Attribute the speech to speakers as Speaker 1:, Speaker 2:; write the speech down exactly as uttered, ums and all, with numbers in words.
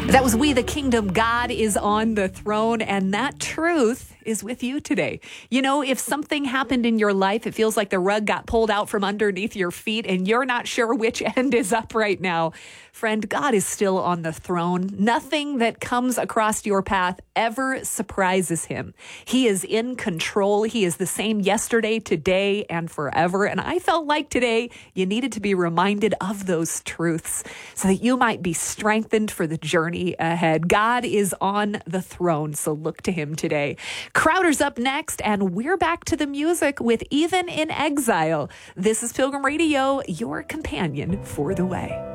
Speaker 1: That was We the Kingdom. God is on the throne, and that truth is with you today. You know, if something happened in your life, it feels like the rug got pulled out from underneath your feet and you're not sure which end is up right now. Friend, God is still on the throne. Nothing that comes across your path ever surprises him. He is in control. He is the same yesterday, today, and forever. And I felt like today you needed to be reminded of those truths so that you might be strengthened for the journey ahead. God is on the throne, so look to him today. Crowder's up next, and we're back to the music with Even in Exile. This is Pilgrim Radio, your companion for the way.